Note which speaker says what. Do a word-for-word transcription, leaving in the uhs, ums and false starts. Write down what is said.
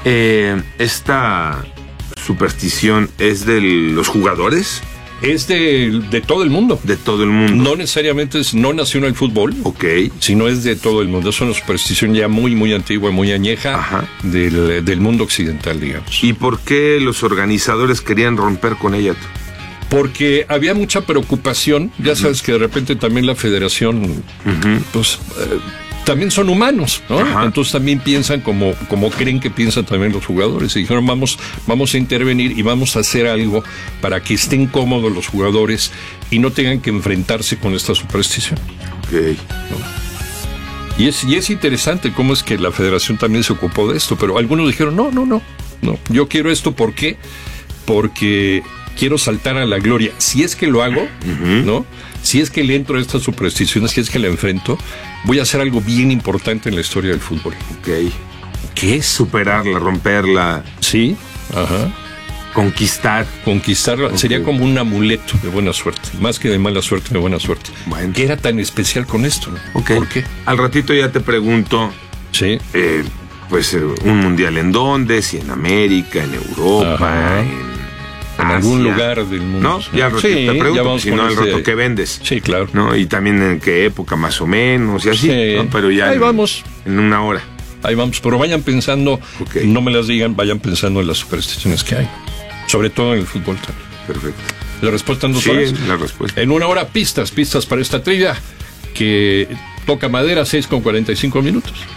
Speaker 1: Eh, esta superstición es de los jugadores.
Speaker 2: Es de, de todo el mundo.
Speaker 1: De todo el mundo.
Speaker 2: No necesariamente es, no nació en el fútbol.
Speaker 1: Ok.
Speaker 2: Sino es de todo el mundo. Es una superstición ya muy, muy antigua, muy añeja del, del mundo occidental, digamos.
Speaker 1: ¿Y por qué los organizadores querían romper con ella?
Speaker 2: Porque había mucha preocupación. Ya uh-huh. sabes que de repente también la federación, uh-huh. pues... Eh, también son humanos, ¿no? Ajá. Entonces también piensan como, como creen que piensan también los jugadores. Y dijeron, vamos, vamos a intervenir y vamos a hacer algo para que estén cómodos los jugadores y no tengan que enfrentarse con esta superstición.
Speaker 1: Ok.
Speaker 2: ¿No? Y es, y es interesante cómo es que la federación también se ocupó de esto, pero algunos dijeron, no, no, no, no, yo quiero esto, ¿por qué? Porque quiero saltar a la gloria. Si es que lo hago, uh-huh. ¿no? Si es que le entro a estas supersticiones, si es que la enfrento, voy a hacer algo bien importante en la historia del fútbol.
Speaker 1: Ok. ¿Qué es superarla, romperla?
Speaker 2: Sí, ajá.
Speaker 1: Conquistar.
Speaker 2: Conquistarla. Okay. Sería como un amuleto de buena suerte. Más que de mala suerte, de buena suerte.
Speaker 1: Bueno.
Speaker 2: ¿Qué era tan especial con esto?
Speaker 1: Okay.
Speaker 2: ¿Por qué?
Speaker 1: Al ratito ya te pregunto.
Speaker 2: Sí.
Speaker 1: Eh, pues eh, un mundial en dónde, si en América, en Europa, ajá. en...
Speaker 2: En Asia. Algún lugar del mundo.
Speaker 1: ¿No? Ya al ratito
Speaker 2: sí,
Speaker 1: te pregunto, si no al rato
Speaker 2: ese...
Speaker 1: que vendes.
Speaker 2: Sí, claro.
Speaker 1: ¿No? Y también en qué época más o menos y así.
Speaker 2: Sí.
Speaker 1: ¿No? Pero ya
Speaker 2: ahí
Speaker 1: en,
Speaker 2: vamos.
Speaker 1: En una hora.
Speaker 2: Ahí vamos, pero vayan pensando,
Speaker 1: okay.
Speaker 2: no me las digan, vayan pensando en las supersticiones que hay. Sobre todo en el fútbol.
Speaker 1: Perfecto.
Speaker 2: ¿La respuesta en dos
Speaker 1: sí,
Speaker 2: horas?
Speaker 1: la respuesta.
Speaker 2: En una hora, pistas, pistas para esta trivia que toca madera, seis con cuarenta y cinco minutos.